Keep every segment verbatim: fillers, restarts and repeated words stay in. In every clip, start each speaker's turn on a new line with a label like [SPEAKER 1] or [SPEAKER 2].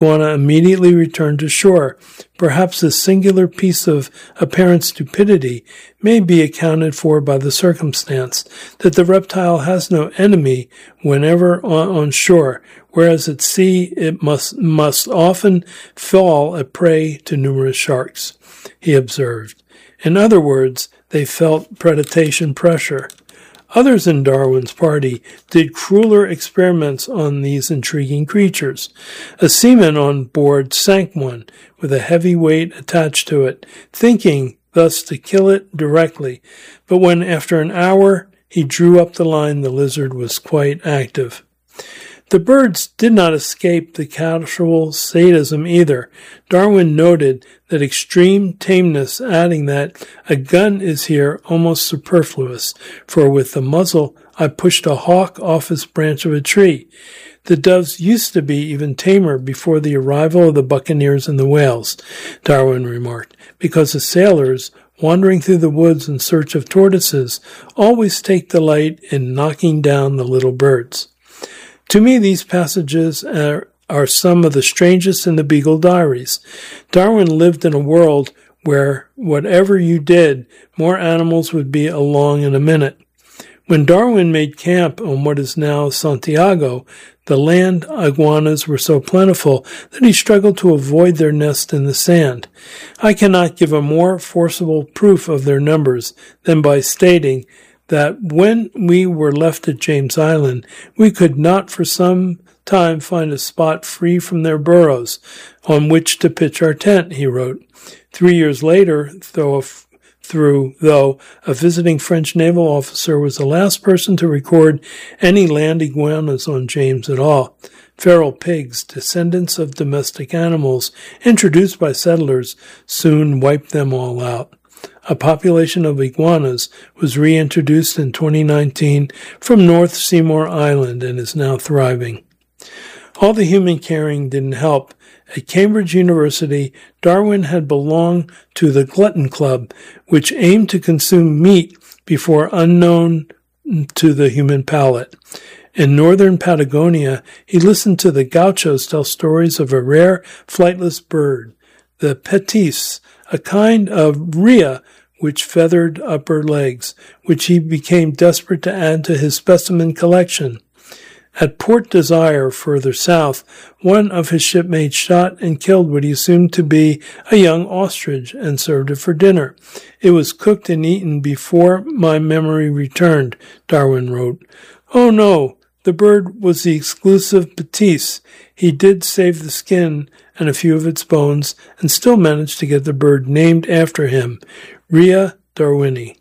[SPEAKER 1] iguana immediately returned to shore. Perhaps this singular piece of apparent stupidity may be accounted for by the circumstance that the reptile has no enemy whenever on shore, whereas at sea it must must often fall a prey to numerous sharks, he observed. In other words, they felt predation pressure. Others in Darwin's party did crueler experiments on these intriguing creatures. A seaman on board sank one with a heavy weight attached to it, thinking thus to kill it directly. But when, after an hour, he drew up the line, the lizard was quite active. The birds did not escape the casual sadism either. Darwin noted that extreme tameness, adding that a gun is here almost superfluous, for with the muzzle I pushed a hawk off its branch of a tree. The doves used to be even tamer before the arrival of the buccaneers and the whales, Darwin remarked, because the sailors, wandering through the woods in search of tortoises, always take delight in knocking down the little birds. To me, these passages are, are some of the strangest in the Beagle Diaries. Darwin lived in a world where whatever you did, more animals would be along in a minute. When Darwin made camp on what is now Santiago, the land iguanas were so plentiful that he struggled to avoid their nest in the sand. I cannot give a more forcible proof of their numbers than by stating that when we were left at James Island, we could not for some time find a spot free from their burrows on which to pitch our tent, he wrote. Three years later, though a, through, though a visiting French naval officer was the last person to record any land iguanas on James at all. Feral pigs, descendants of domestic animals, introduced by settlers, soon wiped them all out. A population of iguanas was reintroduced in twenty nineteen from North Seymour Island and is now thriving. All the human caring didn't help. At Cambridge University, Darwin had belonged to the Glutton Club, which aimed to consume meat before unknown to the human palate. In northern Patagonia, he listened to the gauchos tell stories of a rare flightless bird, the petis, a kind of rhea which feathered upper legs, which he became desperate to add to his specimen collection. At Port Desire, further south, one of his shipmates shot and killed what he assumed to be a young ostrich and served it for dinner. It was cooked and eaten before my memory returned, Darwin wrote. Oh no, the bird was the exclusive petis. He did save the skin and a few of its bones, and still managed to get the bird named after him, Rhea darwini.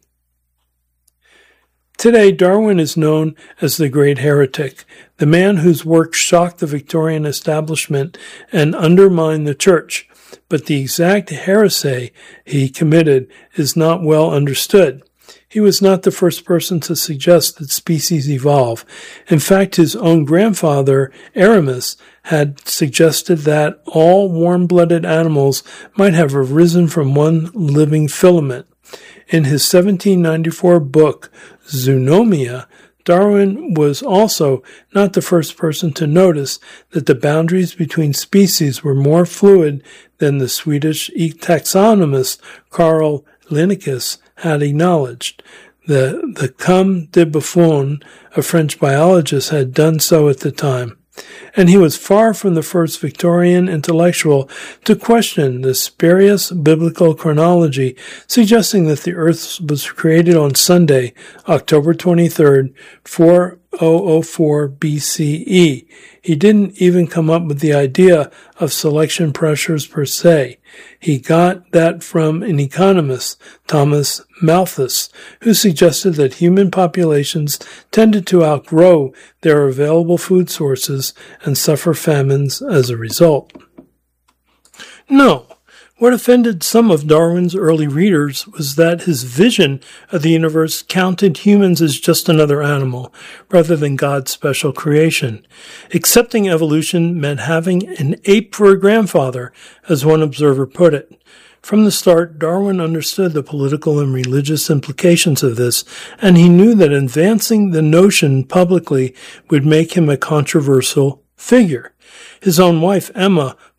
[SPEAKER 1] Today, Darwin is known as the Great Heretic, the man whose work shocked the Victorian establishment and undermined the Church, but the exact heresy he committed is not well understood. He was not the first person to suggest that species evolve. In fact, his own grandfather, Aramis, had suggested that all warm-blooded animals might have arisen from one living filament. In his seventeen ninety-four book, Zoonomia, Darwin was also not the first person to notice that the boundaries between species were more fluid than the Swedish taxonomist Carl Linnaeus had acknowledged. The, the Comme de Buffon, a French biologist, had done so at the time. And he was far from the first Victorian intellectual to question the spurious biblical chronology, suggesting that the earth was created on Sunday, October twenty-third, four thousand four B C E. He didn't even come up with the idea of selection pressures per se. He got that from an economist, Thomas Malthus, who suggested that human populations tended to outgrow their available food sources and suffer famines as a result. No. What offended some of Darwin's early readers was that his vision of the universe counted humans as just another animal, rather than God's special creation. Accepting evolution meant having an ape for a grandfather, as one observer put it. From the start, Darwin understood the political and religious implications of this, and he knew that advancing the notion publicly would make him a controversial figure. His own wife, Emma,